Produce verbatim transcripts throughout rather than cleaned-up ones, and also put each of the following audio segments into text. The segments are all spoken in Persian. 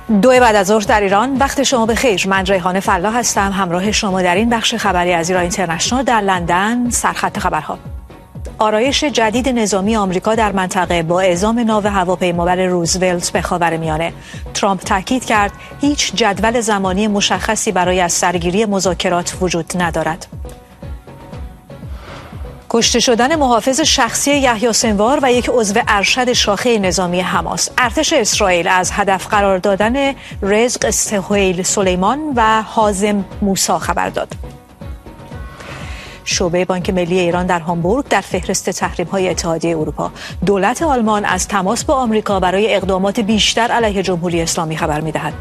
دو بعد از ظهر در ایران، وقت شما بخیر. من ریحانه فلاح هستم، همراه شما در این بخش خبری از ایران اینترنشنال در لندن. سرخط خبرها: آرایش جدید نظامی آمریکا در منطقه با اعزام ناو هواپیمابر روزولت به خاورمیانه. ترامپ تاکید کرد هیچ جدول زمانی مشخصی برای از سرگیری مذاکرات وجود ندارد. کشته شدن محافظ شخصی یحیی سنوار و یک عضو ارشد شاخه نظامی حماس. ارتش اسرائیل از هدف قرار دادن رزق سهیل سلیمان و حازم موسی خبر داد. شعبه بانک ملی ایران در هامبورگ در فهرست تحریم‌های اتحادیه اروپا. دولت آلمان از تماس با آمریکا برای اقدامات بیشتر علیه جمهوری اسلامی خبر می‌دهد.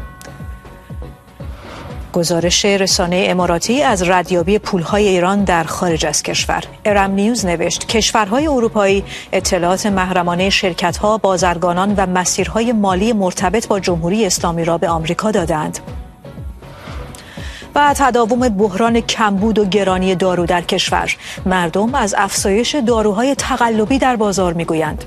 گزارش رسانه اماراتی از ردیابی پولهای ایران در خارج از کشور. ارم نیوز نوشت کشورهای اروپایی اطلاعات محرمانه شرکت‌ها، بازرگانان و مسیرهای مالی مرتبط با جمهوری اسلامی را به آمریکا دادند. و تداوم بحران کمبود و گرانی دارو در کشور. مردم از افزایش داروهای تقلبی در بازار میگویند.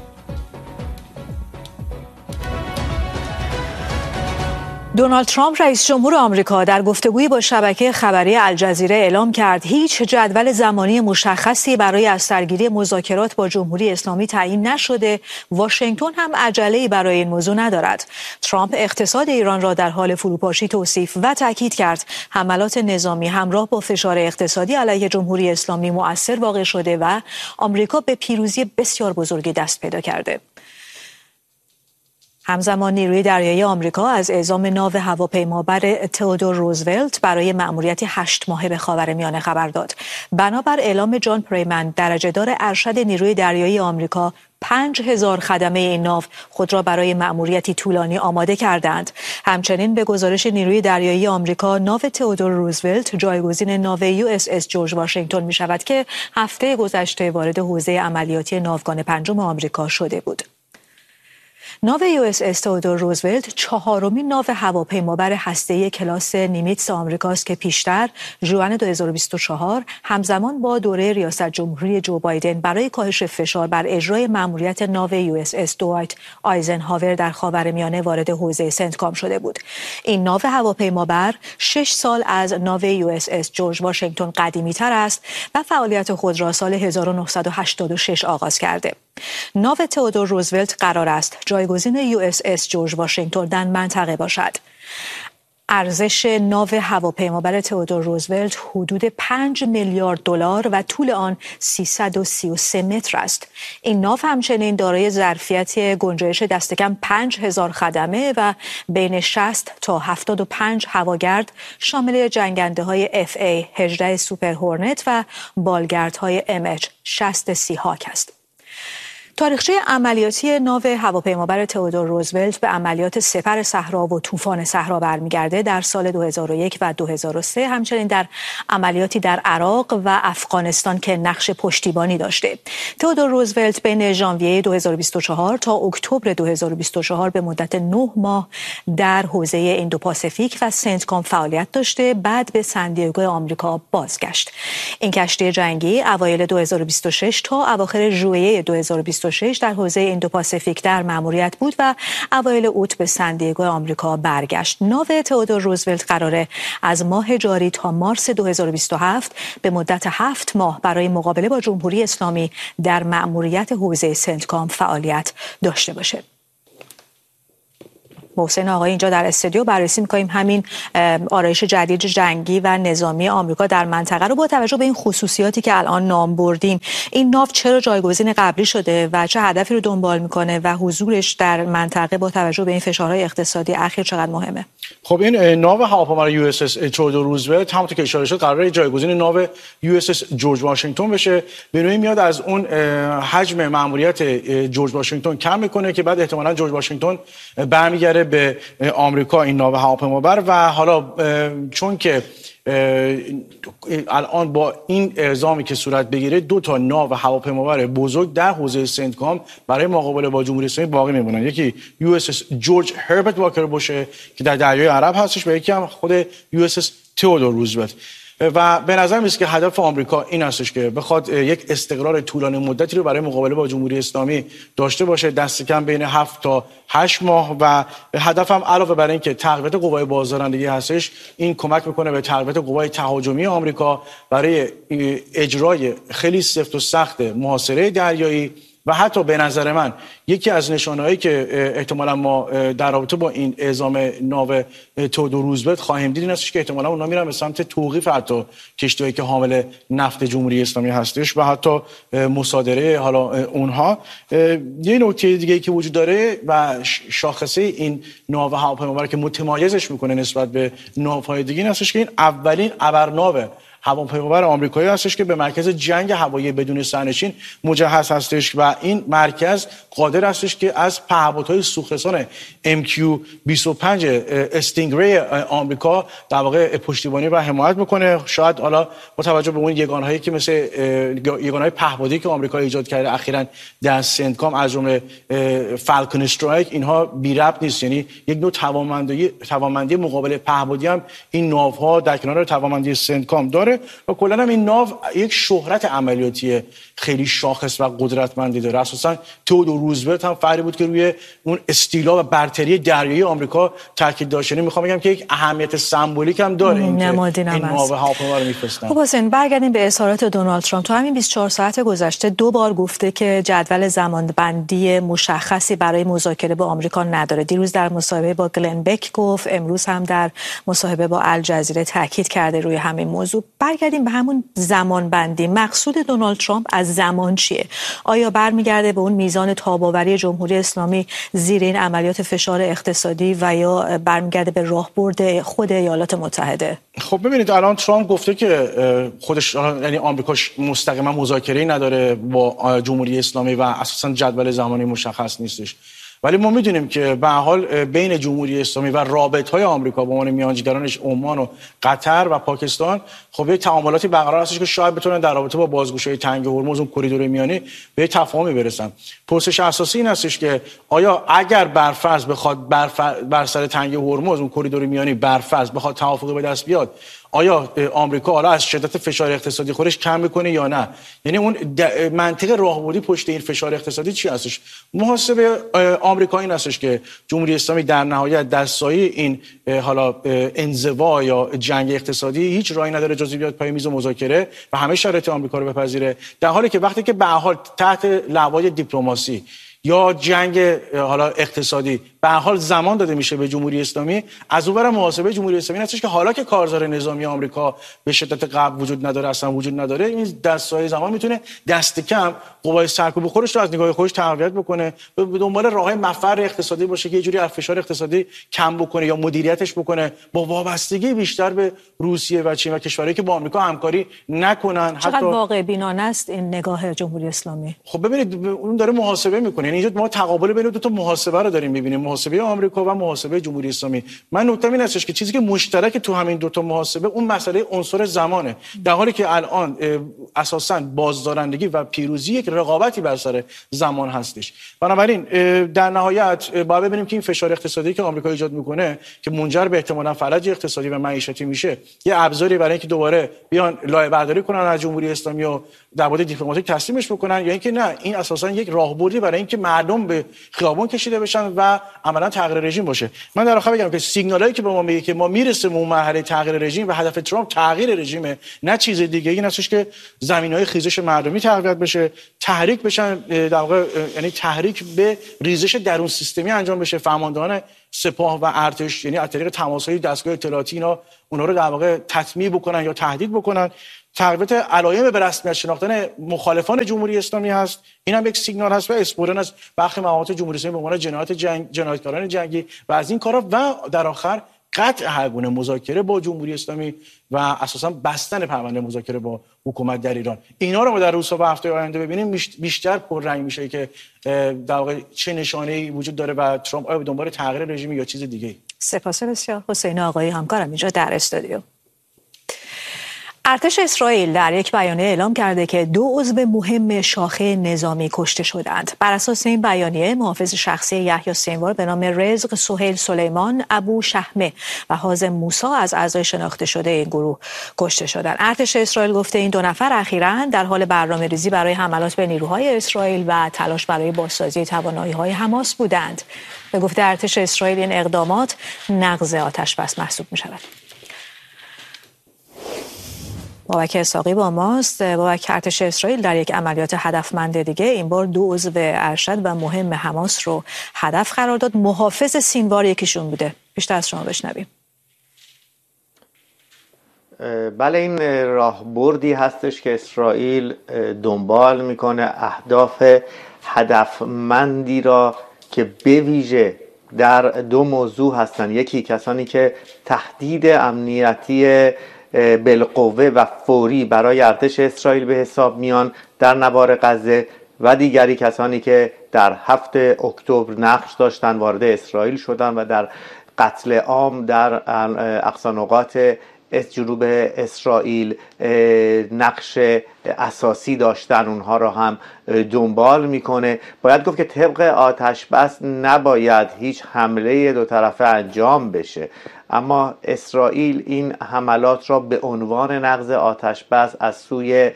دونالد ترامپ رئیس جمهور آمریکا در گفتگویی با شبکه خبری الجزیره اعلام کرد هیچ جدول زمانی مشخصی برای از سرگیری مذاکرات با جمهوری اسلامی تعیین نشده. واشنگتن هم عجله‌ای برای این موضوع ندارد. ترامپ اقتصاد ایران را در حال فروپاشی توصیف و تاکید کرد حملات نظامی همراه با فشار اقتصادی علیه جمهوری اسلامی مؤثر واقع شده و آمریکا به پیروزی بسیار بزرگی دست پیدا کرده. همزمان نیروی دریایی آمریکا از اعزام ناو هواپیمابر تئودور روزولت برای مأموریتی هشت ماهه به خاورمیانه خبر داد. بنابر اعلام جان پریمن، درجه‌دار ارشد نیروی دریایی آمریکا، پنج هزار خدمه این ناو خود را برای مأموریتی طولانی آماده کردند. همچنین به گزارش نیروی دریایی آمریکا، ناو تئودور روزولت جایگزین ناو یو اس اس جورج واشنگتن می شود که هفته گذشته وارد حوزه عملیاتی ناوگان پنجم آمریکا شده بود. ناو یو اس اس تئودور روزولت چهارمین ناو هواپیمابر هسته‌ای کلاس نیمیتس آمریکاست که پیشتر ژوئن دو هزار و بیست و چهار همزمان با دوره ریاست جمهوری جو بایدن برای کاهش فشار بر اجرای مأموریت ناو یو اس اس دوایت آیزنهاور در خاورمیانه وارد حوزه سنتکام شده بود. این ناو هواپیمابر شش سال از ناو یو اس اس جورج واشنگتن قدیمی‌تر است و فعالیت خود را سال هزار و نهصد و هشتاد و شش آغاز کرده. ناو تئودور روزولت قرار است جایگزین یو اس اس جورج واشنگتن در منطقه باشد. ارزش ناو هواپیمابر تئودور روزولت حدود پنج میلیارد دلار و طول آن سیصد و سی و سه متر است. این ناو همچنین دارای ظرفیت گنجایش دست کم پنج هزار خدمه و بین شصت تا هفتاد و پنج هواگرد شامل جنگنده‌های اف ای هجده سوپر هورنت و بالگردهای ام اچ شصت سی هاک است. تاریخچه عملیاتی ناو هواپیمابر تئودور روزولت به عملیات سپر صحرا و طوفان صحرا برمیگرده. در سال دو هزار و یک و دو هزار و سه همچنین در عملیاتی در عراق و افغانستان که نقش پشتیبانی داشته. تئودور روزولت بین ژانویه دو هزار و بیست و چهار تا اکتبر دو هزار و بیست و چهار به مدت نه ماه در حوزه ایندو پاسیفیک و سنتکام فعالیت داشته، بعد به سندیگو آمریکا بازگشت. این کشتی جنگی اوایل دو هزار و بیست و شش تا اواخر ژوئیه دو هزار و بیست و شش در حوزه ایندو پاسیفیک در مأموریت بود و اوایل اوت به سندیگو آمریکا برگشت. ناو تئودور روزولت قراره از ماه جاری تا مارس دو هزار و بیست و هفت به مدت هفت ماه برای مقابله با جمهوری اسلامی در مأموریت حوزه سنتکام فعالیت داشته باشه. محسن آقای اینجا در استودیو بررسی می‌کنیم همین آرایش جدید جنگی و نظامی آمریکا در منطقه رو با توجه به این خصوصیاتی که الان نام بردیم. این ناو چرا جایگزین قبلی شده و چه هدفی رو دنبال می‌کنه و حضورش در منطقه با توجه به این فشارهای اقتصادی اخیر چقدر مهمه؟ خب این ناو هواپیمابر یو اس اس تئودور روزولت همونطور که اشاره شد قراره جایگزین ناو یو اس اس جورج واشنگتن بشه. به نوعی میاد از اون حجم مأموریت جورج واشنگتن کم میکنه که بعد احتمالاً جورج واشنگتن برمیگره به آمریکا این ناو هواپیمابر. و حالا چون که الان با این اعزامی که صورت بگیره دو تا ناو هواپیمابر بزرگ در حوزه سنتکام برای مقابله با جمهوری اسلامی باقی میمونن. یکی یو اس اس جورج هربرت واکر باشه که در دریای عرب هستش و یکی هم خود یو اس اس تئودور روزولت. و به نظر میاد که هدف آمریکا این هستش که بخواد یک استقرار طولانی مدتی رو برای مقابله با جمهوری اسلامی داشته باشه، دست کم بین هفت تا هشت ماه. و هدفم علاوه بر این که تقویت قوای بازدارندگی هستش، این کمک میکنه به تقویت قوای تهاجمی آمریکا برای اجرای خیلی سفت و سخت محاصره دریایی. و حتی به نظر من یکی از نشانه‌هایی که احتمالاً ما در رابطه با این اعزام ناو تئودور روزولت خواهیم دید این است که احتمالاً اونها میرن به سمت توقیف حتی کشتی‌هایی که حامل نفت جمهوری اسلامی هستش و حتی مصادره حالا اونها. یه نکته دیگه که وجود داره و شاخصه این ناو هواپیمابر که متمایزش میکنه نسبت به ناوهای دیگه این هستش که این اولین ابرناو هواپیمابر آمریکایی هستش که به مرکز جنگ هوایی بدون سرنشین مجهز هستش و این مرکز قادر هستش که از پهپادهای سوخترسان ام کیو بیست و پنج استینگری آمریکا در واقع پشتیبانی و حمایت میکنه. شاید حالا با توجه به اون یگانهایی که مثل یگانهای پهپادی که آمریکا ایجاد کرده اخیراً در سنتکام از جمله فالکون استرایک اینها بی ربط نیست، یعنی یک نوع توانمندی توانمندی مقابل پهپادی هم این ناوها در کنار توانمندی سنتکام داره و کلا هم این ناو یک شهرت عملیاتی خیلی شاخص و قدرتمندی داره. اساسا تئودور روزولت هم فردی بود که روی اون استیلا و برتری دریایی آمریکا تاکید داشت. یعنی میخوام بگم که یک اهمیت سمبولیک هم داره این این ناو هواپیما رو میفرستن. خب حسین برگردیم به اظهارات دونالد ترامپ. تو همین بیست و چهار ساعت گذشته دو بار گفته که جدول زمانبندی مشخصی برای مذاکره با آمریکا نداره. دیروز در مصاحبه با گلن بک گفت، امروز هم در مصاحبه با الجزیره تاکید کرده روی همین موضوع. برگردیم به همون زمانبندی. مقصود دونالد ترامپ از زمان چیه؟ آیا برمیگرده به اون میزان تاب‌آوری جمهوری اسلامی زیر این عملیات فشار اقتصادی و یا برمیگرده به راهبرد خود ایالات متحده؟ خب ببینید الان ترامپ گفته که خودش یعنی آمریکا مستقیما مذاکره‌ای نداره با جمهوری اسلامی و اساسا جدول زمانی مشخص نیستش. ولی ما میدونیم که به هر حال بین جمهوری اسلامی و رابطه‌های آمریکا به عنوان میانجیگرانش عمان و قطر و پاکستان خب یه تعاملاتی برقرار هستش که شاید بتونن در رابطه با بازگشایی تنگ هرمز اون کریدور میانی به تفاهمی برسن. پرسش اساسی این هستش که آیا اگر برفرض بخواد بر سر تنگ هرمز اون کریدور میانی برفرض بخواد توافقی به دست بیاد، آیا آمریکا حالا از شدت فشار اقتصادی خودش کم میکنه یا نه؟ یعنی اون منطق راهبردی پشت این فشار اقتصادی چی هستش؟ محاسبه آمریکا این هستش که جمهوری اسلامی در نهایت در سایه این حالا انزوا یا جنگ اقتصادی هیچ راهی نداره جز بیاد پای میز مذاکره و همه شرایط آمریکا رو بپذیره، در حالی که وقتی که به هر حال تحت لوای دیپلماسی یا جنگ حالا اقتصادی به هر حال زمان داده میشه به جمهوری اسلامی، از اونور محاسبه جمهوری اسلامی هستش که حالا که کارزار نظامی آمریکا به شدت قبل وجود نداره، اصلا وجود نداره، این دستای زمان میتونه دست کم قوای سرکوب خودش رو از نگاه خودش تقویت بکنه، به دنبال راههای مفر اقتصادی باشه که یه جوری از فشار اقتصادی کم بکنه یا مدیریتش بکنه با وابستگی بیشتر به روسیه و چین و کشورهایی که با آمریکا همکاری نکنن. چقدر واقع بینانه است این نگاه جمهوری اسلامی؟ خب ببینید اون داره محاسبه میکنه، یعنی اینجا ما تقابل بین دو تا محاسبه رو داریم میبینیم، محاسبه آمریکا و محاسبه جمهوری اسلامی. من نکته این هستش که چیزی که مشترک تو همین دو تا محاسبه اون مسئله عنصر زمانه، در حالی که الان اساساً بازدارندگی و پیروزی یک رقابتی بر سر زمان هستش. بنابراین در نهایت باید ببینیم که این فشار اقتصادی که آمریکا ایجاد میکنه که منجر به احتمالاً فلج اقتصادی و معیشتی میشه، یه ابزاری برای اینکه دوباره بیان لایه برداری کنن از جمهوری اسلامی و در بعد دیپلماتیک تسلیمش بکنن، یا اینکه نه این اساساً یک راهبردی برای اینکه مردم به خیابان کشیده بشن و عملاً تغییر رژیم باشه. من در آخر بگم که سیگنالایی که به ما میگه که ما میرسیم به اون مرحله تغییر رژیم و هدف ترامپ تغییر رژیمه نه چیز دیگه، این هستش که زمینه‌های خیزش مردمی تقویت بشه، تحریک بشن، در واقع یعنی تحریک به ریزش درون سیستمی انجام بشه، فرماندهان سپاه و ارتش یعنی از طریق تماس‌های دستگاه اطلاعاتی اینا اونها رو در واقع تطمیع بکنن یا تهدید بکنن. تقویت علائم به رسمیت شناختن مخالفان جمهوری اسلامی هست، این هم یک سیگنال هست و اسپورن از برخی مقامات جمهوری اسلامی به عنوان جنایت جنگ، جنایتکاران جنگی و از این کارا، و در آخر قطع هر گونه مذاکره با جمهوری اسلامی و اساسا بستن پرونده مذاکره با حکومت در ایران. اینا رو ما در روزها و هفته آینده ببینیم بیشتر پررنگ میشه که در واقع چه نشانه‌ای وجود داره و ترامپ آیا به دنبال تغییر رژیم یا چیز دیگه. سپاس بسیار. حسین آقایی همکارم اینجا در استودیو. ارتش اسرائیل در یک بیانیه اعلام کرده که دو عضو مهم شاخه نظامی کشته شدند. بر اساس این بیانیه محافظ شخصی یحیی سینوار به نام رزق سهیل سلیمان ابو شحمه و حازم موسی از اعضای شناخته شده این گروه کشته شدند. ارتش اسرائیل گفته این دو نفر اخیراً در حال برنامه‌ریزی برای حملات به نیروهای اسرائیل و تلاش برای بازسازی توانایی‌های حماس بودند. به گفته ارتش اسرائیل این اقدامات نقض آتش‌بس محسوب می‌شود. بابک اسحاقی با ماست. بابک، ارتش اسرائیل در یک عملیات هدفمند دیگه این بار دو عضو ارشد و مهم حماس رو هدف قرار داد. محافظ سینوار یکیشون بوده. بیشتر از شما بشنویم. بله، این راهبردی هستش که اسرائیل دنبال میکنه، اهداف هدفمندی را که به ویژه در دو موضوع هستن. یکی کسانی که تهدید امنیتی بالقوه و فوری برای ارتش اسرائیل به حساب میان در نوار غزه و دیگری کسانی که در هفت اکتبر نقش داشتن، وارد اسرائیل شدن و در قتل عام در اقصی نقاط جنوب اسرائیل نقش اساسی داشتن، اونها را هم دنبال میکنه. باید گفت که طبق آتش بس نباید هیچ حمله دو طرفه انجام بشه، اما اسرائیل این حملات را به عنوان نقض آتش بس از سوی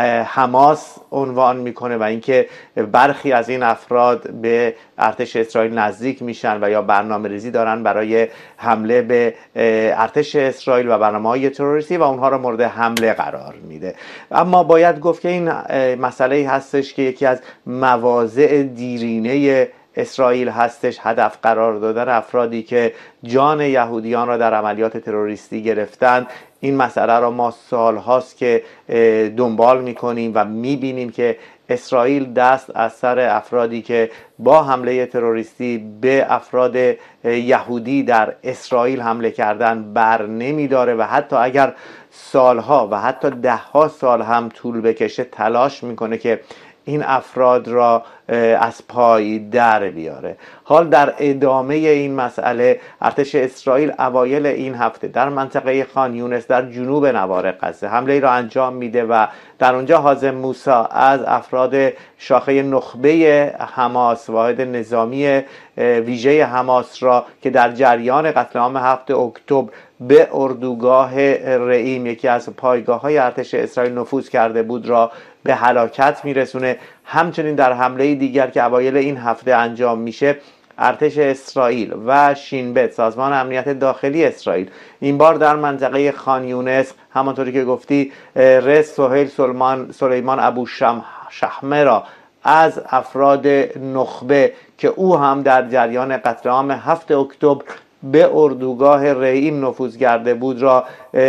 حماس عنوان میکنه و اینکه برخی از این افراد به ارتش اسرائیل نزدیک میشن و یا برنامه ریزی دارن برای حمله به ارتش اسرائیل و برنامه‌های تروریستی و اونها را مورد حمله قرار میده. اما باید گفت که این مسئله هستش که یکی از مواضع دیرینه اسرائیل هستش، هدف قرار دادن افرادی که جان یهودیان را در عملیات تروریستی گرفتند. این مسئله را ما سال هاست که دنبال میکنیم و میبینیم که اسرائیل دست از سر افرادی که با حمله تروریستی به افراد یهودی در اسرائیل حمله کردن بر نمیداره و حتی اگر سالها و حتی ده ها سال هم طول بکشه تلاش میکنه که این افراد را از پای در بیاره. حال در ادامه این مسئله ارتش اسرائیل اوایل این هفته در منطقه خان یونس در جنوب نوار غزه حمله را انجام میده و در اونجا حازم موسی از افراد شاخه نخبه حماس، واحد نظامی ویژه حماس را که در جریان قتل عام هفت اکتبر به اردوگاه رئیم، یکی از پایگاه‌های ارتش اسرائیل، نفوذ کرده بود را به هلاکت میرسونه. همچنین در حمله دیگر که اوایل این هفته انجام میشه، ارتش اسرائیل و شین بت، سازمان امنیت داخلی اسرائیل، این بار در منطقه خان یونس همانطوری که گفتی رزق سهیل سلیمان سلیمان ابو شحمه را از افراد نخبه که او هم در جریان قتل عام هفت اکتبر به اردوگاه رئیم نفوذ کرده بود را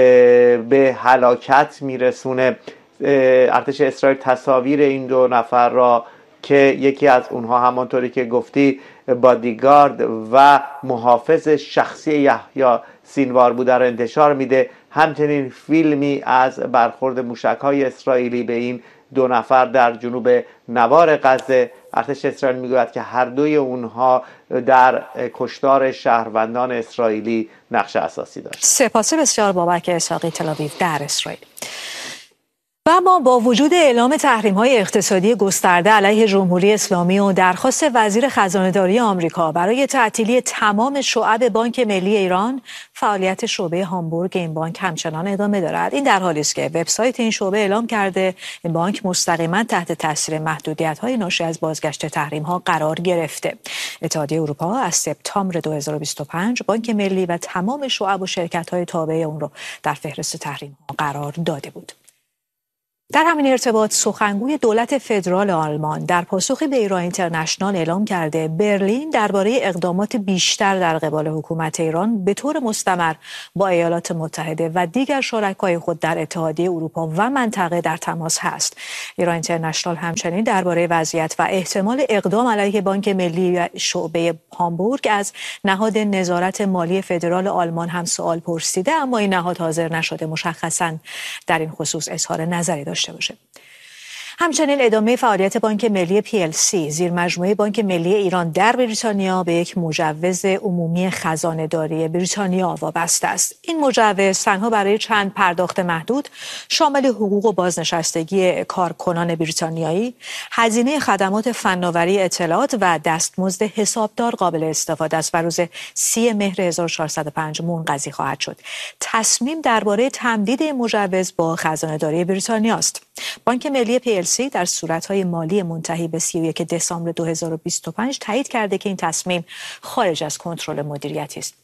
به هلاکت میرسونه. ارتش اسرائیل تصاویر این دو نفر را که یکی از اونها همانطوری که گفتی بادیگارد و محافظ شخصی یحیی سینوار بود را انتشار میده. همچنین فیلمی از برخورد موشک‌های اسرائیلی به این دو نفر در جنوب نوار غزه. ارتش اسرائیل میگوید که هر دوی اونها در کشتار شهروندان اسرائیلی نقش اساسی داشت. سپاس بسیار بابک اسحاقی، تل‌آویو در اسرائیل. و اما با وجود اعلام تحریم‌های اقتصادی گسترده علیه جمهوری اسلامی و درخواست وزیر خزانه‌داری آمریکا برای تعطیلی تمام شعب بانک ملی ایران، فعالیت شعبه هامبورگ این بانک همچنان ادامه دارد. این در حالی است که وبسایت این شعبه اعلام کرده این بانک مستقیما تحت تاثیر محدودیت‌های ناشی از بازگشت تحریم‌ها قرار گرفته. اتحادیه اروپا از سپتامبر دو هزار و بیست و پنج بانک ملی و تمام شعب و شرکت‌های تابع اون رو در فهرست تحریم‌ها قرار داده بود. در همین ارتباط سخنگوی دولت فدرال آلمان در پاسخی به ایران اینترنشنال اعلام کرده برلین درباره اقدامات بیشتر در قبال حکومت ایران به طور مستمر با ایالات متحده و دیگر شرکای خود در اتحادیه اروپا و منطقه در تماس هست. ایران اینترنشنال همچنین درباره وضعیت و احتمال اقدام علیه بانک ملی و شعبه هامبورگ از نهاد نظارت مالی فدرال آلمان هم سوال پرسیده، اما این نهاد حاضر نشده مشخصاً در این خصوص اظهار نظری داشته باشه. همچنین ادامه فعالیت بانک ملی پی ال سی زیر مجموعه بانک ملی ایران در بریتانیا به یک مجوز عمومی خزانه‌داری بریتانیا وابسته است. این مجوز تنها برای چند پرداخت محدود شامل حقوق و بازنشستگی کارکنان بریتانیایی، هزینه خدمات فناوری اطلاعات و دستمزد حسابدار قابل استفاده است و روز سی مهر هزار و چهارصد و پنج منقضی خواهد شد. تصمیم درباره تمدید مجوز با خزانه‌داری بریتانیا است. بانک ملی پی ال سی در صورت‌های مالی منتهی به سی و یک دسامبر دو هزار و بیست و پنج تایید کرده که این تصمیم خارج از کنترل مدیریتی است.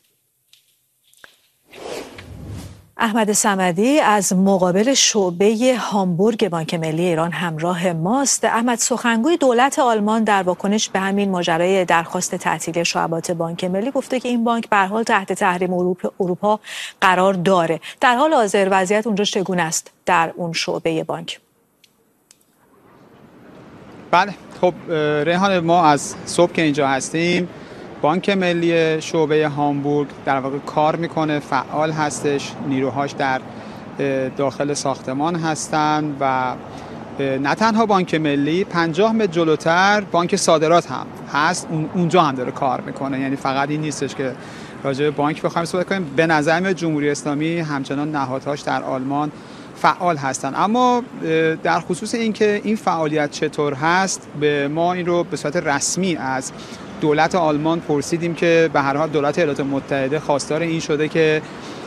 احمد صمدی از مقابل شعبه هامبورگ بانک ملی ایران همراه ماست. احمد، سخنگوی دولت آلمان در واکنش به همین ماجرای درخواست تعطیلی شعبات بانک ملی گفته که این بانک به هر حال تحت تحریم اروپا قرار داره. در حال حاضر وضعیت اونجا چگونه است در اون شعبه بانک؟ بله، خب ریحان، ما از صبح که اینجا هستیم بانک ملی شعبه هامبورگ در واقع کار میکنه، فعال هستش، نیروهاش در داخل ساختمان هستن و نه تنها بانک ملی، پنجاه متر جلوتر بانک صادرات هم هست، اونجا هم داره کار میکنه. یعنی فقط این نیستش که راجع به بانک بخوایم صحبت کنیم. به نظر میاد جمهوری اسلامی همچنان نهادهاش در آلمان فعال هستن. اما در خصوص اینکه این فعالیت چطور هست، به ما این رو به صورت رسمی از دولت آلمان پرسیدیم که به هر حال دولت ایالات متحده خواستار این شده که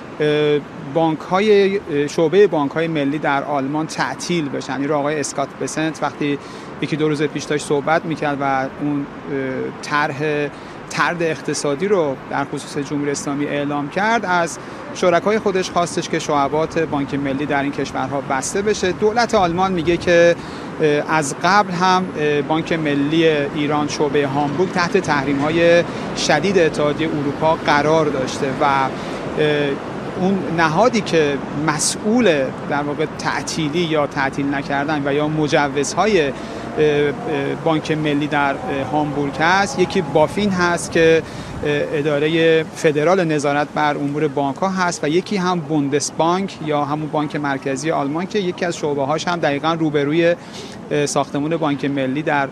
بانک‌های شعبه بانک‌های ملی در آلمان تعطیل بشن. این رو آقای اسکات بسنت وقتی یکی دو روز پیش داشت صحبت می‌کرد و اون طرح طرد اقتصادی رو در خصوص جمهوری اسلامی اعلام کرد، از شرکای خودش خواستش که شعبات بانک ملی در این کشورها بسته بشه. دولت آلمان میگه که از قبل هم بانک ملی ایران شعبه هامبورگ تحت تحریم‌های شدید اتحادیه اروپا قرار داشته و اون نهادی که مسئول در واقع تعطیلی یا تعطیل نکردن و یا مجوزهای بانک ملی در هامبورگ هست، یکی بافین هست که اداره فدرال نظارت بر امور بانک ها هست و یکی هم بوندسبانک یا همون بانک مرکزی آلمان که یکی از شعبه هاش هم دقیقاً روبروی ساختمان بانک ملی در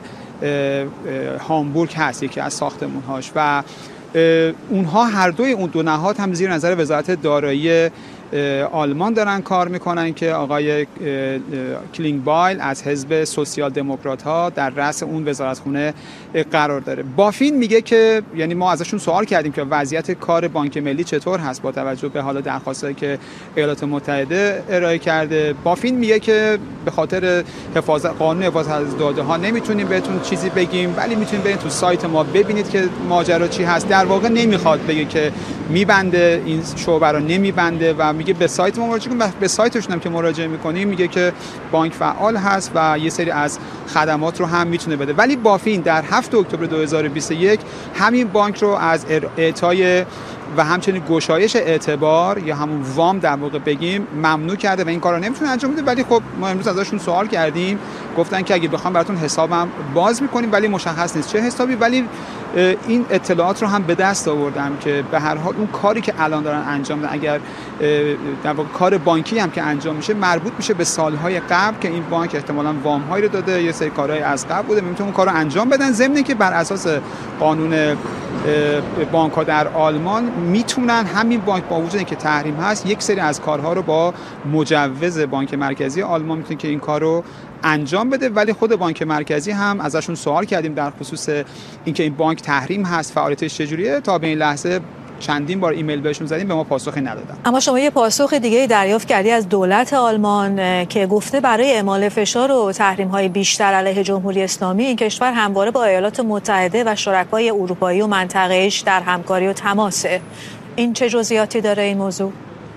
هامبورگ هست، یکی از ساختمان هاش. و اونها هر دوی اون دو نهاد هم زیر نظر وزارت دارایی آلمان دارن کار میکنن که آقای کلینگبایل از حزب سوسیال دموکرات ها در رأس اون وزارتخونه قرار داره. بافین میگه که، یعنی ما ازشون سوال کردیم که وضعیت کار بانک ملی چطور هست با توجه به حالا درخواستایی که ایالات متحده ارائه کرده. بافین میگه که به خاطر حفاظت قانون حفاظت از داده ها نمیتونیم بهتون چیزی بگیم، ولی میتونید برید تو سایت ما ببینید که ماجرا چی هست. در واقع نمیخواد بگه که میبنده، این شعبه رو نمیبنده و میگه به سایت ما مراجعه کنید. به سایتشون هم که مراجعه میکنیم میگه که بانک فعال هست و یه سری از خدمات رو هم میتونه بده. ولی بافین در هفتم اکتبر دو هزار و بیست و یک همین بانک رو از اعطای و همچنین گشایش اعتبار یا همون وام در واقع بگیم ممنوع کرده و این کارو نمیتونه انجام بده. ولی خب ما امروز ازشون سوال کردیم، گفتن که اگه بخوام براتون حسابم باز میکنیم، ولی مشخص نیست چه حسابی. ولی این اطلاعات رو هم به دست آوردم که به هر حال اون کاری که الان دارن انجام میدن، اگر در واقع کار بانکی هم که انجام میشه، مربوط میشه به سالهای قبل که این بانک احتمالاً وام هایی رو داده، یه سری کارهای از قبل بوده، میتونن اون کارو انجام بدن. ضمن که بر اساس قانون بانک ها در آلمان میتونن همین بانک با وجود اینکه تحریم هست یک سری از کارها رو با مجوز بانک مرکزی آلمان میتونه که این کار رو انجام بده. ولی خود بانک مرکزی هم ازشون سوال کردیم در خصوص اینکه این بانک تحریم هست، فعالیتش چجوریه، تا به این لحظه چندین بار ایمیل بهشون زدیم، به ما پاسخی ندادن. اما شما یه پاسخ دیگه دریافت کردی از دولت آلمان که گفته برای اعمال فشار و تحریم‌های بیشتر علیه جمهوری اسلامی این کشور همواره با ایالات متحده و شرکای اروپایی و منطقه‌ایش در همکاری و تماسه. این چه جزئیاتی داره این موضوع؟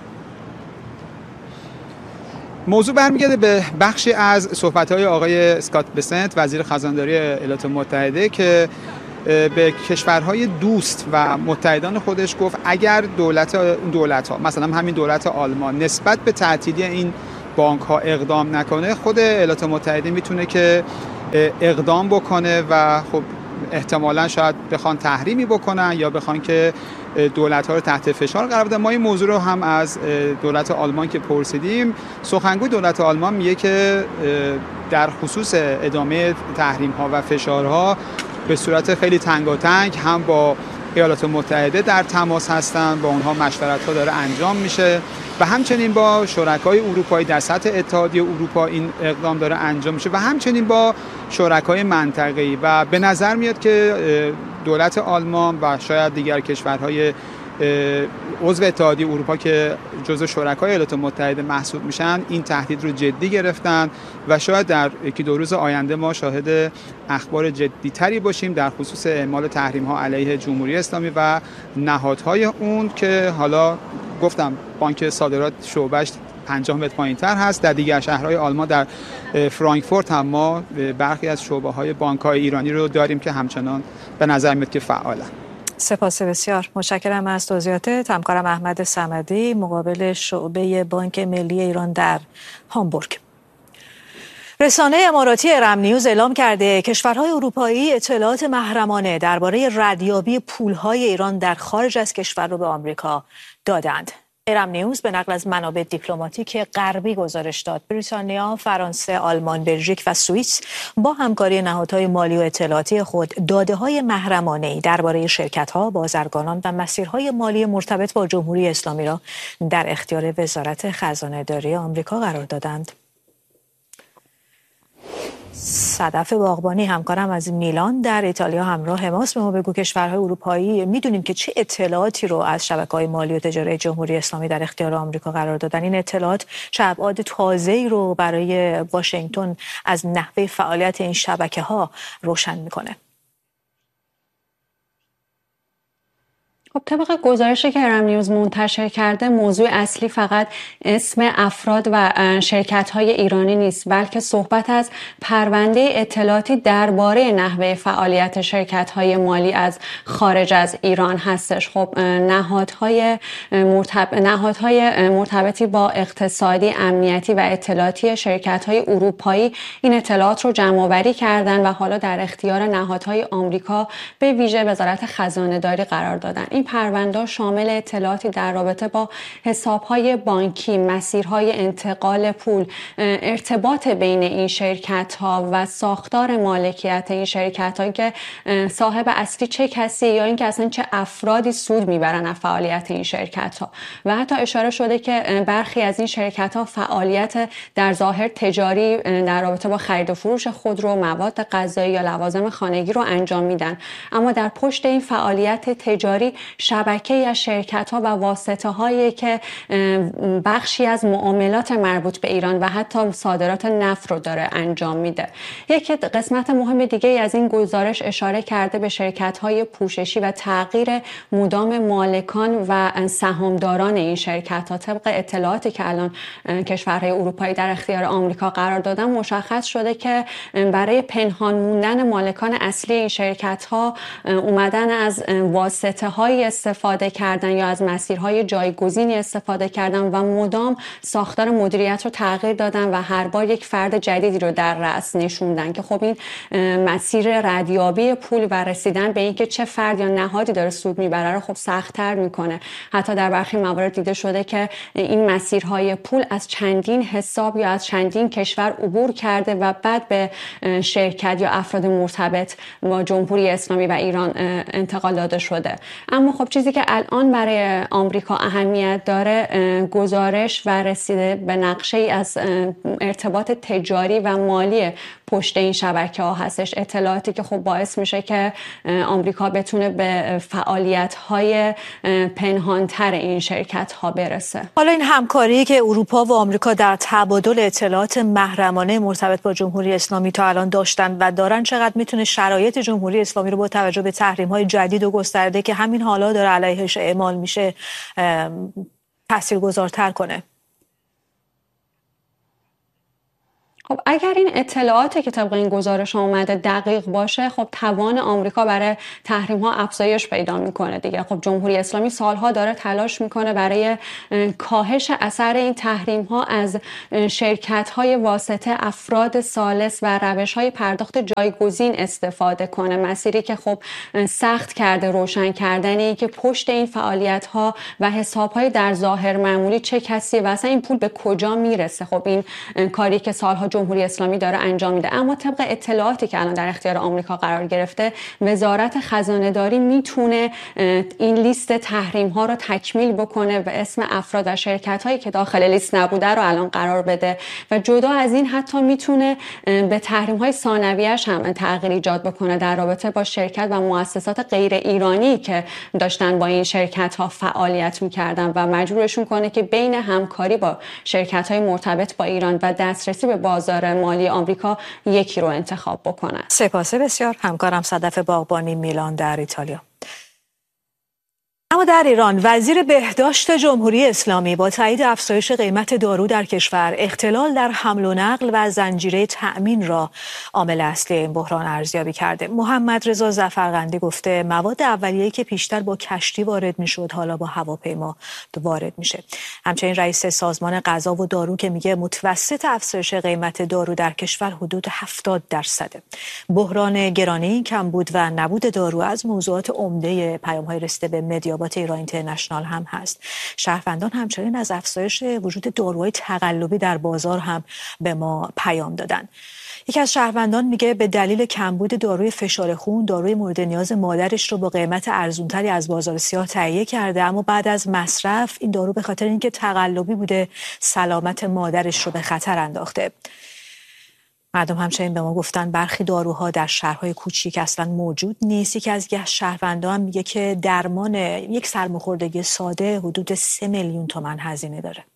موضوع برمیگرده به بخشی از صحبت‌های آقای اسکات بسنت وزیر خزانه‌داری ایالات متحده که به کشورهای دوست و متحدان خودش گفت اگر دولت دولت ها مثلا همین دولت آلمان نسبت به تعطیلی این بانک ها اقدام نکنه، خود ایالات متحده میتونه که اقدام بکنه و خب احتمالاً شاید بخوان تحریمی بکنن یا بخوان که دولت‌ها رو تحت فشار قرار بدن. ما این موضوع رو هم از دولت آلمان که پرسیدیم، سخنگوی دولت آلمان میگه که در خصوص ادامه تحریم‌ها و فشارها به صورت خیلی تنگاتنگ هم با ایالات متحده در تماس هستن، با اونها مشورت‌ها داره انجام میشه و همچنین با شرکای اروپایی در سطح اتحادیه اروپا این اقدام داره انجام میشه و همچنین با شرکای منطقه‌ای و به نظر میاد که دولت آلمان و شاید دیگر کشورهای عضو اتحادیه اروپا که جزو شرکای ایالات متحده محسوب میشن این تهدید رو جدی گرفتن و شاید در یکی دو روز آینده ما شاهد اخبار جدی‌تری باشیم در خصوص اعمال تحریم‌ها علیه جمهوری اسلامی و نهادهای اون که حالا گفتم بانک صادرات شعبه‌اش پنجاه متر پایین‌تر هست. در دیگر شهرهای آلمان در فرانکفورت هم ما برخی از شعبه‌های بانک‌های ایرانی رو داریم که همچنان به نظر میاد که فعالن. سپاس بسیار، متشکرم از توضیحاتت. همکارم احمد صمدی مقابل شعبه بانک ملی ایران در هامبورگ. رسانه اماراتی ارم نیوز اعلام کرده کشورهای اروپایی اطلاعات محرمانه درباره ردیابی پولهای ایران در خارج از کشور رو به آمریکا دادند. ارم نیوز به نقل از منابع دیپلماتیک غربی گزارش داد بریتانیا، فرانسه، آلمان، بلژیک و سوئیس با همکاری نهادهای مالی و اطلاعاتی خود داده‌های محرمانه‌ای درباره شرکت‌ها، بازرگانان و مسیرهای مالی مرتبط با جمهوری اسلامی را در اختیار وزارت خزانه‌داری آمریکا قرار دادند. صدف باغبانی همکارم از میلان در ایتالیا همراه ماست. به ما بگو کشورهای اروپایی میدونیم که چه اطلاعاتی رو از شبکه‌های مالی و تجاری جمهوری اسلامی در اختیار آمریکا قرار دادن. این اطلاعات چه ابعاد تازه‌ای رو برای واشنگتن از نحوه فعالیت این شبکه‌ها روشن میکنه؟ خب طبق گزارشی که ارم نیوز منتشر کرده موضوع اصلی فقط اسم افراد و شرکت‌های ایرانی نیست، بلکه صحبت از پرونده اطلاعاتی درباره نحوه فعالیت شرکت‌های مالی از خارج از ایران هستش. خب نهادهای مرتب... نهادهای مرتبطی با اقتصادی، امنیتی و اطلاعاتی شرکت‌های اروپایی این اطلاعات رو جمع‌آوری کردن و حالا در اختیار نهادهای آمریکا به ویژه وزارت خزانه‌داری قرار دادن. این پرونده شامل اطلاعاتی در رابطه با حساب‌های بانکی، مسیرهای انتقال پول، ارتباط بین این شرکت‌ها و ساختار مالکیت این شرکت‌ها که صاحب اصلی چه کسی یا اینکه اصلا چه افرادی سود میبرن از فعالیت این شرکت‌ها و حتی اشاره شده که برخی از این شرکت‌ها فعالیت در ظاهر تجاری در رابطه با خرید و فروش خودرو، مواد غذایی یا لوازم خانگی رو انجام میدن، اما در پشت این فعالیت تجاری شبکه‌ای از شرکت‌ها و واسطه‌هایی که بخشی از معاملات مربوط به ایران و حتی صادرات نفت رو داره انجام میده. یک قسمت مهم دیگه از این گزارش اشاره کرده به شرکت‌های پوششی و تغییر مدام مالکان و سهامداران این شرکت‌ها. طبق اطلاعاتی که الان کشورهای اروپایی در اختیار آمریکا قرار دادن مشخص شده که برای پنهان موندن مالکان اصلی این شرکت‌ها اومدن از واسطه‌های استفاده کردن یا از مسیرهای جایگزینی استفاده کردن و مدام ساختار مدیریت رو تغییر دادن و هر بار یک فرد جدیدی رو در رأس نشوندن که خب این مسیر ردیابی پول و رسیدن به اینکه چه فرد یا نهادی داره سود میبره رو خب سخت‌تر میکنه. حتی در برخی موارد دیده شده که این مسیرهای پول از چندین حساب یا از چندین کشور عبور کرده و بعد به شرکت یا افراد مرتبط با جمهوری اسلامی و ایران انتقال داده شده. اما خب چیزی که الان برای آمریکا اهمیت داره گزارش و رسیده به نقشه ای از ارتباط تجاری و مالی پشت این شبکه‌ها هستش، اطلاعاتی که خب باعث میشه که آمریکا بتونه به فعالیت‌های پنهان‌تر این شرکت‌ها برسه. حالا این همکاری که اروپا و آمریکا در تبادل اطلاعات محرمانه مرتبط با جمهوری اسلامی تا الان داشتن و دارن چقدر میتونه شرایط جمهوری اسلامی رو با توجه به تحریم‌های جدید و گسترده که همین حالا داره علیهش اعمال میشه تاثیرگذارتر کنه؟ خب اگر این اطلاعاتی که طبق این گزارش اومده دقیق باشه، خب توان آمریکا برای تحریم ها افزایش پیدا میکنه دیگه. خب جمهوری اسلامی سالها داره تلاش میکنه برای کاهش اثر این تحریم ها از شرکت های واسطه، افراد ثالث و روش های پرداخت جایگزین استفاده کنه. مسیری که خب سخت کرده روشن کردنی که پشت این فعالیت ها و حساب های در ظاهر معمولی چه کسی و اصلا این پول به کجا میرسه. خب این کاری که سالها جمهوری اسلامی داره انجام میده. اما طبق اطلاعاتی که الان در اختیار آمریکا قرار گرفته، وزارت خزانه داری میتونه این لیست تحریم ها رو تکمیل بکنه و اسم افراد و شرکت هایی که داخل لیست نبوده رو الان قرار بده و جدا از این حتی میتونه به تحریم های ثانویه‌اش هم تغییر ایجاد بکنه در رابطه با شرکت و مؤسسات غیر ایرانی که داشتن با این شرکت ها فعالیت میکردن و مجبورشون کنه که بین همکاری با شرکت های مرتبط با ایران و دسترسی به بازار مالی آمریکا یکی رو انتخاب بکنن. سپاس بسیار. همکارم صدف باغبانی، میلان در ایتالیا. اما در ایران وزیر بهداشت جمهوری اسلامی با تایید افزایش قیمت دارو در کشور، اختلال در حمل و نقل و زنجیره تأمین را عامل اصلی این بحران ارزیابی کرده. محمد رضا ظفرقندی گفته مواد اولیه‌ای که پیشتر با کشتی وارد میشد حالا با هواپیما وارد میشه. همچنین رئیس سازمان غذا و دارو که میگه متوسط افزایش قیمت دارو در کشور حدود هفتاد درصده. بحران گرانی، کمبود و نبود دارو از موضوعات عمده پیام‌های رسیده به مدیا ایران اینترنشنال هم هست. شهروندان همچنین از افزایش وجود داروهای تقلبی در بازار هم به ما پیام دادن. یکی از شهروندان میگه به دلیل کمبود داروی فشار خون، داروی مورد نیاز مادرش رو با قیمت ارزان‌تری از بازار سیاه تهیه کرده، اما بعد از مصرف این دارو به خاطر اینکه تقلبی بوده سلامت مادرش رو به خطر انداخته. مردم همچنین به ما گفتن برخی داروها در شهرهای کوچیک اصلا موجود نیست. یکی از شهروندان میگه که درمان یک سرماخوردگی ساده حدود سه میلیون تومان هزینه داره.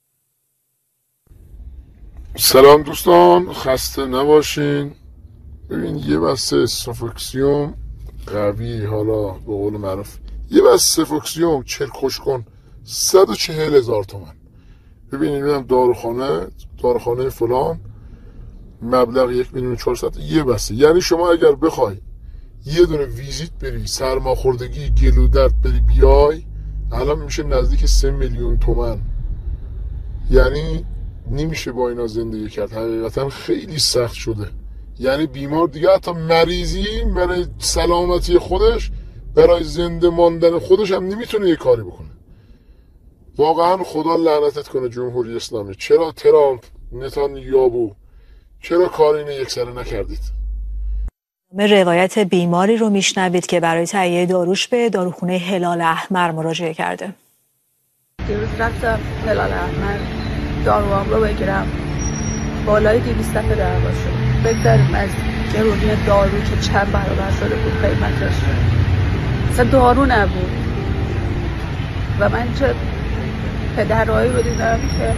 سلام دوستان، خسته نباشین. ببین یه بسته سوفوکسیوم قوی، حالا به قول معروف یه بسته سوفوکسیوم چل خوش کن صد و چهل هزار تومان. ببینید میدم داروخانه داروخانه فلان مبلغ یک میلیون چهارصد یه بسته. یعنی شما اگر بخوای یه دونه ویزیت بری سرماخوردگی گلو درد بری بیای الان میشه نزدیک سه میلیون تومان. یعنی نمیشه با اینا زندگی کرد. حقیقتا خیلی سخت شده. یعنی بیمار دیگه حتی مریضی برای سلامتی خودش، برای زنده ماندن خودش هم نمیتونه یه کاری بکنه. واقعا خدا لعنتت کنه جمهوری اسلامی. چرا ترامپ، نتانیاهو، چرا کار اینو یکسره نکردید؟ روایت بیماری رو میشنوید که برای تهیه داروش به داروخونه هلال احمر مراجعه کرده. دیروز رفتم هلال احمر داروام رو بگیرم، بالای دویست صفحه دعوا شد. بگذاریم از گرونی دارو که چند برابر شده بود قیمتش، اصلا دارو نبود و من چه پدرهایی رو دیدم که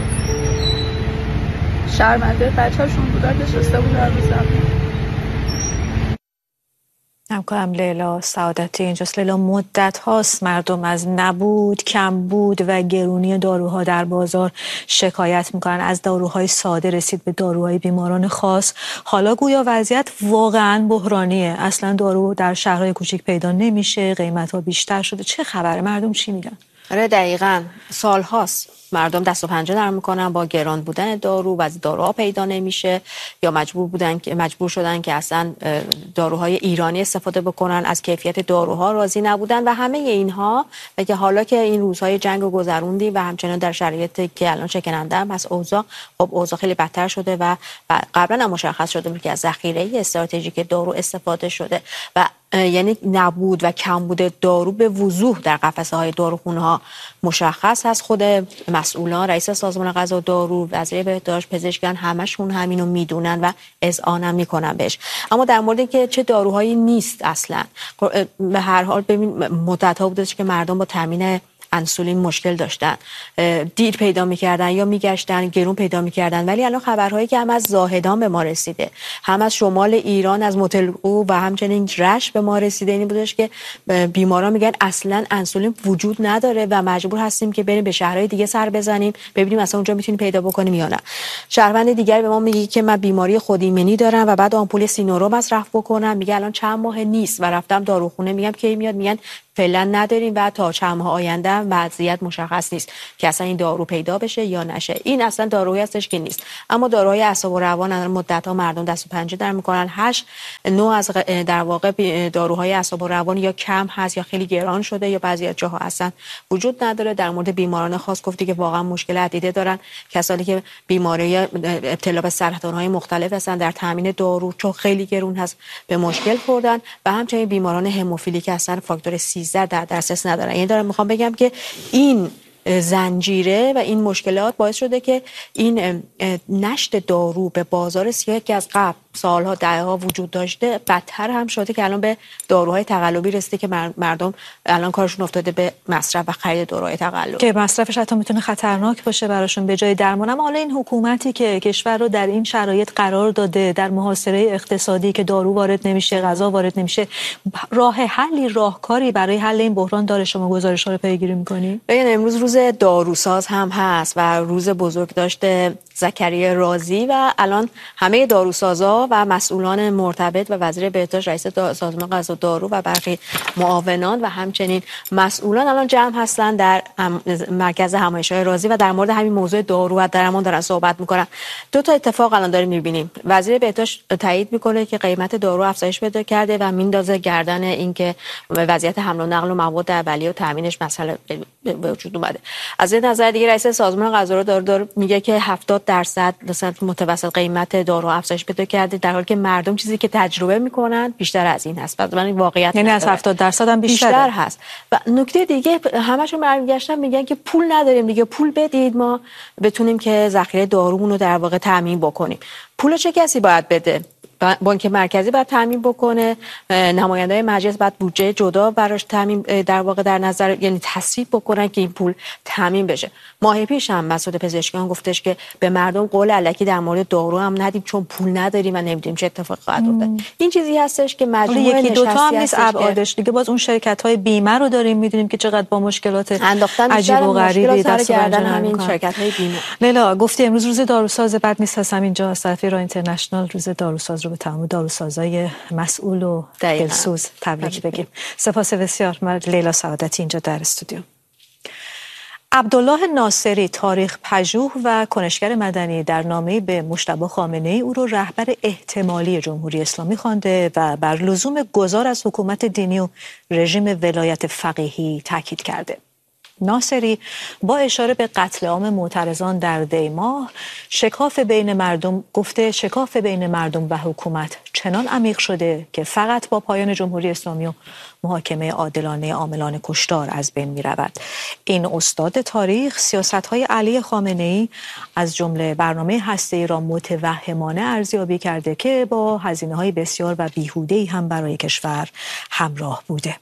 شرمنده بچه‌شون بودن، نشسته بودن رو زمین. همکارم لیلا سعادتی اینجاست. لیلا، مدت هاست مردم از نبود، کمبود و گرونی داروها در بازار شکایت میکنن. از داروهای ساده رسید به داروهای بیماران خاص. حالا گویا وضعیت واقعا بحرانیه. اصلا دارو در شهرهای کوچیک پیدا نمیشه، قیمت ها بیشتر شده. چه خبره؟ مردم چی میگن؟ آره دقیقاً سال هاست مردم دست و پنجه نرم میکنن با گران بودن دارو. بعضی داروها پیدا نمیشه یا مجبور بودن که مجبور شدن که اصلا داروهای ایرانی استفاده بکنن، از کیفیت داروها راضی نبودن و همه اینها. و که حالا که این روزهای جنگ رو گذروندی و همچنان در شرایطی که الان شکننده هم از اوضاع، خب اوضاع خیلی بدتر شده و قبلا هم مشخص شده بود که از ذخیره استراتژیک دارو استفاده شده و یعنی نبود و کمبود دارو به وضوح در قفسه های داروخونه ها مشخص هست. خود مسئولان، رئیس سازمان غذا و دارو، وزیر بهداشت، پزشکان همشون همینو میدونن و اذعان هم میکنن بهش. اما در مورد اینکه چه داروهایی نیست اصلا، به هر حال ببین مدت ها بوده که مردم با تامین انسولین مشکل داشتن، دیر پیدا میکردن یا میگشتن گرون پیدا میکردن. ولی الان خبرهایی که هم از زاهدان به ما رسیده، هم از شمال ایران از متلقو و همچنین رشت به ما رسیده این بودش که بیماران میگن اصلا انسولین وجود نداره و مجبور هستیم که بریم به شهرهای دیگه سر بزنیم ببینیم اصلا اونجا میتونیم پیدا بکنیم یا نه. شهروند دیگه به ما میگه که من بیماری خودایمنی دارم و بعد آمپول سینورو مصرف بکنم، میگه الان چند ماه نیست و رفتم داروخونه، میگم کی میاد، میگن فعلا نداریم و تا چند ماه آینده وضعیت مشخص نیست که اصلا این دارو پیدا بشه یا نشه. این اصلا دارویی هستش که نیست. اما داروهای اعصاب و روان الان مدت‌ها مردم دست و پنجه در میکنن. هشت نوع از در واقع داروهای اعصاب و روان یا کم هست یا خیلی گران شده یا بعضی از جاها اصلا وجود نداره. در مورد بیماران خاص گفتی که واقعا مشکل عدیده دارن، کسانی که بیماری ابتلا به سرطان‌های مختلف هستن در تامین دارو چون خیلی گرون هست به مشکل خوردن و همچنین بیماران هموفیلی که اصلا فاکتور سیزده در دسترس ندارن. یعنی دارم میخوام بگم که این زنجیره و این مشکلات باعث شده که این نشت دارو به بازار سیاه که از قبل سالها دهها وجود داشته بدتر هم شده که الان به داروهای تقلبی رسیده که مردم الان کارشون افتاده به مصرف و خرید داروهای تقلبی که مصرفش حتی میتونه خطرناک باشه براشون به جای درمان. اما حالا این حکومتی که کشور رو در این شرایط قرار داده، در محاصره اقتصادی که دارو وارد نمیشه، غذا وارد نمیشه، راه حلی راهکاری برای حل این بحران داره؟ شما گزارش‌ها رو پیگیری می‌کنی؟ ببین امروز روز داروساز هم هست و روز بزرگ داشته زکریا رازی و الان همه داروسازا و مسئولان مرتبط و وزیر بهداشت، رئیس سازمان غذا و دارو و برخی معاونان و همچنین مسئولان الان جمع هستن در مرکز همایش‌های رازی و در مورد همین موضوع دارو و درمان دارن صحبت میکنن. دو تا اتفاق الان داریم میبینیم. وزیر بهداشت تایید میکنه که قیمت دارو افزایش پیدا کرده و میندازه گردن اینکه وضعیت حمل و نقل و مواد اولیه و تامینش مسئله به وجود اومده. از این نظر دیگه رئیس سازمان غذا و دارو, دارو میگه که هفتاد درصد مثلا متوسط قیمت دارو افزایش پیدا کرده، در حالی که مردم چیزی که تجربه میکنن بیشتر از این هست. بعد من واقعیت یعنی از هفتاد درصد هم بیشتر, بیشتر هست. و نکته دیگه همشون برمیگشتن میگن که پول نداریم دیگه، پول بدید ما بتونیم که ذخیره دارومون رو در واقع تامین بکنیم. پول چه کسی باید بده؟ بانک مرکزی باید تامین بکنه، نماینده‌های مجلس باید بودجه جدا براش تامین در واقع در نظر یعنی تصویب بکنن که این پول تامین بشه. ماه پیش هم مسعود پزشکیان گفتش که به مردم قول الکی در مورد دارو هم ندیم چون پول نداریم و نمیدونیم چه اتفاقی خواهد افتاد. این چیزی هستش که مجموعه یکی دو تا هم نیست ابعادش دیگه. باز اون شرکت‌های بیمه رو داریم می‌دونیم که چقدر با مشکلات عجیب و غریبی دست و پنجه همین شرکت‌های بیمه. لیلا گفتی امروز روز داروساز، بعد نیست هستم اینجا صفی را اینترنشنال روز داروساز رو به تمام داروسازای مسئول و دلسوز تبریک بگیم. سپاس بسیار. من لیلا سعادتی اینجا در استودیو. عبدالله ناصری تاریخ پژوه و کنشگر مدنی در نامه‌ای به مجتبی خامنه‌ای او را رهبر احتمالی جمهوری اسلامی خوانده و بر لزوم گذار از حکومت دینی و رژیم ولایت فقیهی تاکید کرده. ناصری با اشاره به قتل عام معترضان در دیماه شکاف بین مردم گفته شکاف بین مردم و حکومت چنان عمیق شده که فقط با پایان جمهوری اسلامی و محاکمه عادلانه عاملان کشتار از بین می رود. این استاد تاریخ سیاست‌های علی خامنه‌ای از جمله برنامه هسته‌ای را متوهمانه ارزیابی کرده که با هزینه‌های بسیار و بیهوده‌ای هم برای کشور همراه بوده.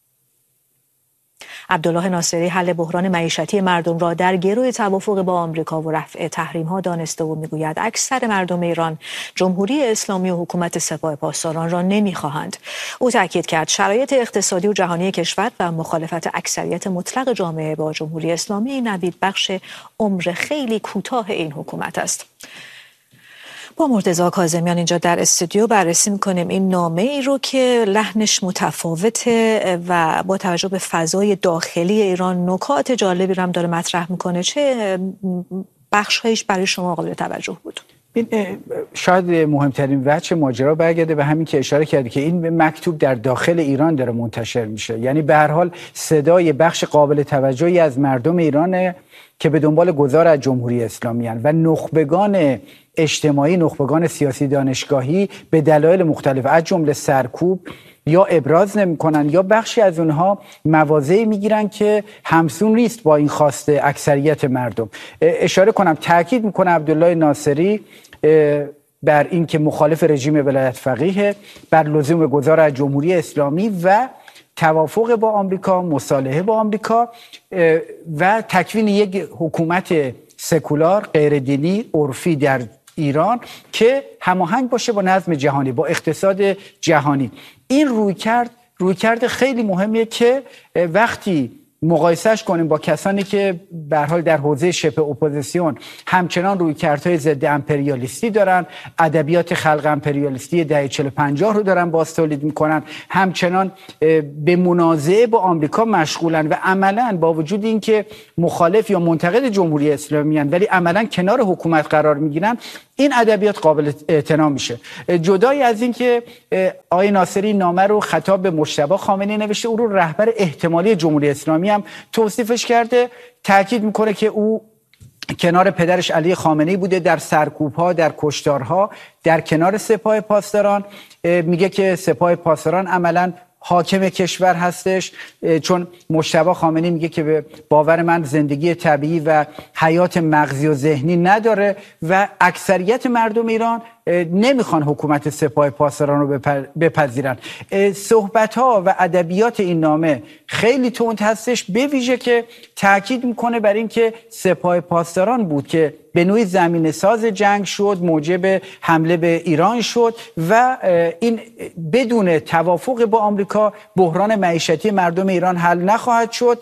عبدالله ناصری حل بحران معیشتی مردم را در گروه توافق با آمریکا و رفع تحریم‌ها دانسته و میگوید اکثر مردم ایران جمهوری اسلامی و حکومت سپاه پاسداران را نمیخواهند. او تاکید کرد شرایط اقتصادی و جهانی کشور و مخالفت اکثریت مطلق جامعه با جمهوری اسلامی نوید بخش عمر خیلی کوتاه این حکومت است. با مرتضی کاظمیان اینجا در استودیو بررسی میکنیم این نامه ای رو که لحنش متفاوته و با توجه به فضای داخلی ایران نکات جالبی رو هم داره مطرح میکنه. چه بخش‌هایش برای شما قابل توجه بود؟ شاید مهمترین وجه ماجرا برگرده به همین که اشاره کردی که این مکتوب در داخل ایران داره منتشر میشه. یعنی به هر حال صدای بخش قابل توجهی از مردم ایرانه که به دنبال گذار از جمهوری اسلامی هستند و نخبگان اجتماعی، نخبگان سیاسی دانشگاهی به دلایل مختلف از جمله سرکوب یا ابراز نمی‌کنن یا بخشی از اونها مواضعی میگیرن که همسون نیست با این خواست اکثریت مردم. اشاره کنم تاکید میکنه عبدالله ناصری بر این که مخالف رژیم ولایت فقیه، بر لزوم گذار از جمهوری اسلامی و توافق با آمریکا، مصالحه با آمریکا و تکوین یک حکومت سکولار، غیر دینی، عرفی در ایران که هماهنگ باشه با نظم جهانی، با اقتصاد جهانی. این رویکرد رویکرد خیلی مهمیه که وقتی مقایسهش کنیم با کسانی که به هر حال در حوزه شبه اپوزیسیون همچنان رویکردهای ضد امپریالیستی دارن، ادبیات خلق امپریالیستی دهه چهل و پنجاه رو دارن باز تولید میکنن، همچنان به منازعه با آمریکا مشغولن و عملاً با وجود اینکه مخالف یا منتقد جمهوری اسلامی ان ولی عملاً کنار حکومت قرار میگیرن، این ادبیات قابل اعتنا میشه. جدای از اینکه آقای ناصری نامه رو خطاب به مجتبی خامنه‌ای نوشته، او رو رهبر احتمالی جمهوری اسلامی هم توصیفش کرده، تاکید میکنه که او کنار پدرش علی خامنه‌ای بوده در سرکوب‌ها، در کشتارها، در کنار سپاه پاسداران. میگه که سپاه پاسداران عملاً حاکم کشور هستش، چون مجتبی خامنه‌ای میگه که به باور من زندگی طبیعی و حیات مغزی و ذهنی نداره و اکثریت مردم ایران نمیخوان حکومت سپاه پاسداران رو بپذیرن. صحبت‌ها و ادبیات این نامه خیلی تند هستش، به ویژه که تاکید میکنه بر این که سپاه پاسداران بود که به نوعی زمین ساز جنگ شد، موجب حمله به ایران شد و این بدون توافق با آمریکا بحران معیشتی مردم ایران حل نخواهد شد.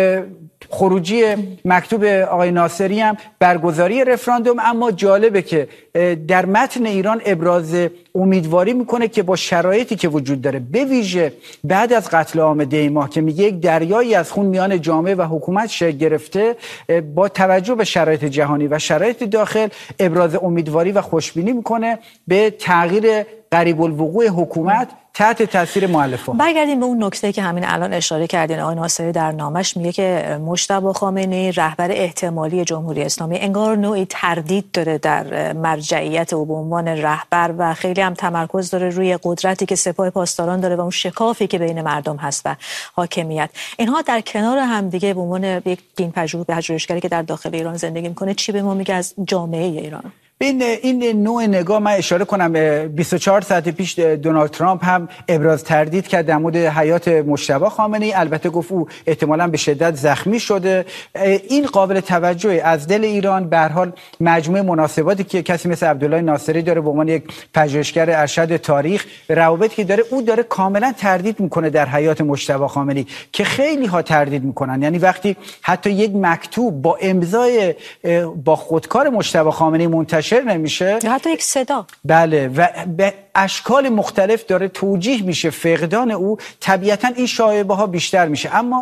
خروجی مکتوب آقای ناصری هم برگزاری رفراندوم، اما جالبه که در متن ایران ابراز امیدواری میکنه که با شرایطی که وجود داره، به ویژه بعد از قتل عام دی ماه که میگه یک دریایی از خون میان جامعه و حکومت شکل گرفته، با توجه به شرایط جهانی و شرایط داخل ابراز امیدواری و خوشبینی میکنه به تغییر قریب الوقوع حکومت تحت تاثیر مؤلفه‌ها. برگردیم به اون نکته که همین الان اشاره کردین. آقای ناصری در نامش میگه که مجتبی خامنه‌ای رهبر احتمالی جمهوری اسلامی انگار نوعی تردید داره در مرجعیت او به عنوان رهبر و خیلی هم تمرکز داره روی قدرتی که سپاه پاسداران داره و اون شکافی که بین مردم هست و حاکمیت. اینها در کنار هم دیگه به عنوان یک دین‌پژوه پژوهشگری که در داخل ایران زندگی میکنه چی به ما میگه از جامعه ایران؟ این این نوع نگاه من اشاره کنم، بیست و چهار ساعت پیش دونالد ترامپ هم ابراز تردید کرد در مورد حیات مجتبی خامنه‌ای. البته گفت او احتمالاً به شدت زخمی شده. این قابل توجهه. از دل ایران به هر حال مجموعه مناسباتی که کسی مثل عبدالله ناصری داره به عنوان یک پژوهشگر ارشد تاریخ، روابطی که داره، او داره کاملا تردید میکنه در حیات مجتبی خامنه‌ای که خیلی ها تردید میکنن. یعنی وقتی حتی یک مکتوب با امضای با خودکار مجتبی خامنه‌ای منتشر نمیشه، یا حتی یک صدا، بله، و به اشکال مختلف داره توجیه میشه فقدان او، طبیعتا این شایبه ها بیشتر میشه. اما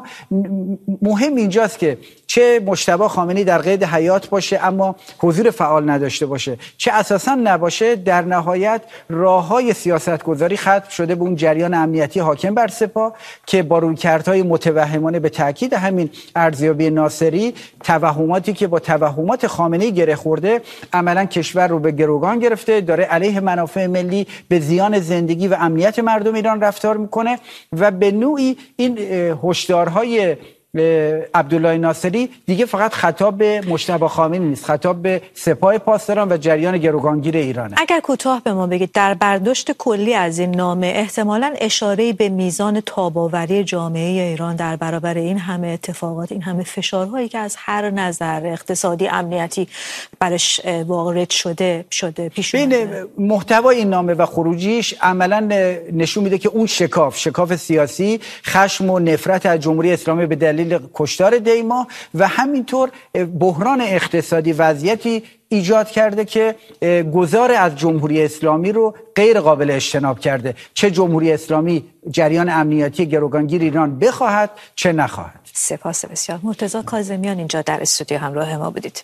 مهم اینجاست که چه مجتبی خامنه‌ای در قید حیات باشه اما حضور فعال نداشته باشه، چه اساسا نباشه، در نهایت راههای سیاستگذاری ختم شده به اون جریان امنیتی حاکم بر سپاه که با رویکردهای متوهمانه، به تاکید همین ارزیابی ناصری، توهماتی که با توهمات خامنه‌ای گره خورده، عملاً کشور رو به گروگان گرفته، داره علیه منافع ملی به زیان زندگی و امنیت مردم ایران رفتار میکنه و به نوعی این هشدارهای عبدالله ناصری دیگه فقط خطاب به مجتبی خامنه‌ای نیست، خطاب به سپاه پاسداران و جریان گروگانگیر ایرانه. اگر کوتاه به ما بگید در برداشت کلی از این نامه احتمالاً اشاره‌ای به میزان تاب‌آوری جامعه ایران در برابر این همه اتفاقات، این همه فشارهایی که از هر نظر اقتصادی، امنیتی برش وارد شده شده پیش اومده. محتوای این نامه و خروجیش عملاً نشون میده که اون شکاف شکاف سیاسی، خشم و نفرت از جمهوری اسلامی به دلیل کشتار دی ماه و همینطور بحران اقتصادی وضعیتی ایجاد کرده که گذار از جمهوری اسلامی رو غیر قابل اجتناب کرده، چه جمهوری اسلامی جریان امنیتی گروگانگیر ایران بخواهد چه نخواهد. سپاس بسیار. مرتضی کاظمیان اینجا در استودیو همراه ما بودید.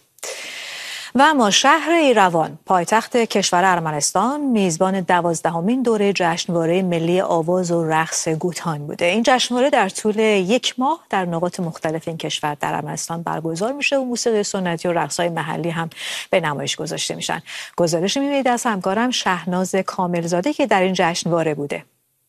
و اما شهر ایروان، پایتخت کشور ارمنستان، میزبان دوازدهمین دوره جشنواره ملی آواز و رقص گوتان بوده. این جشنواره در طول یک ماه در نقاط مختلف این کشور در ارمنستان برگزار میشه و موسیقی سنتی و رقص‌های محلی هم به نمایش گذاشته میشن. گزارش می‌بینید از همکارم شهناز کاملزاده که در این جشنواره بوده.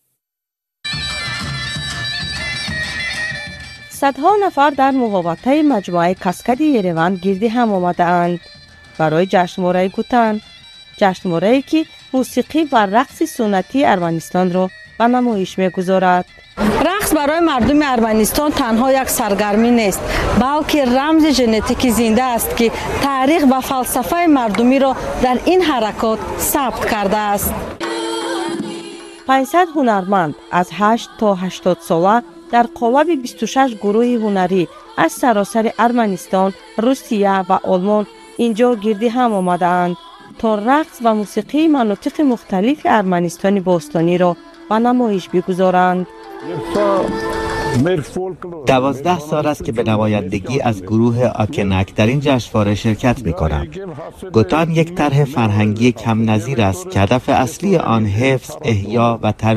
صدها نفر در محوطه مجموعه کاسکادی یروان گردی هم آمده‌اند برای جشنواره گوتان، جشنواره‌ای که موسیقی و رقص سنتی ارمنستان را به نمایش می‌گذارد. رقص برای مردم ارمنستان تنها یک سرگرمی نیست، بلکه رمز ژنتیک زنده است که تاریخ و فلسفه مردمی را در این حرکات ثبت کرده است. پانصد هنرمند از هشت تا هشتاد ساله در قالب بیست و شش گروه هنری از سراسر ارمنستان، روسیه و آلمان اینجا گردی هم آمدند تا رقص و موسیقی مناطق مختلف ارمنستان باستانی را به نمایش بگذارند. دوازده سال است که به نمایندگی از گروه آکنک در این جشنواره شرکت می کنم. گوتان یک طرح فرهنگی کم نظیر است که هدف اصلی آن حفظ، احیا و ترویج